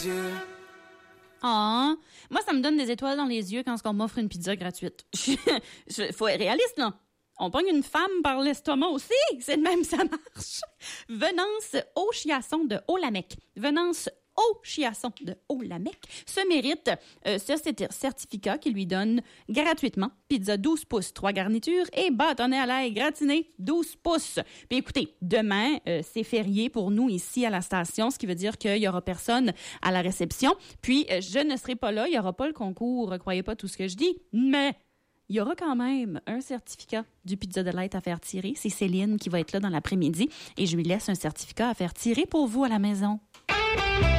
yeux. Ah, moi, ça me donne des étoiles dans les yeux quand on m'offre une pizza gratuite. Faut être réaliste, là. On pogne une femme par l'estomac aussi. C'est de même, ça marche. Venance au chiasson de Haut-Lamec. Venance au chiasson de Haut-Lamec se mérite ce certificat qui lui donne gratuitement pizza 12 pouces, 3 garnitures et bâtonnet à l'ail gratiné 12 pouces. Puis écoutez, demain, c'est férié pour nous ici à la station, ce qui veut dire qu'il n'y aura personne à la réception. Puis, je ne serai pas là, il n'y aura pas le concours, croyez pas tout ce que je dis, mais il y aura quand même un certificat du Pizza Delight à faire tirer. C'est Céline qui va être là dans l'après-midi et je lui laisse un certificat à faire tirer pour vous à la maison.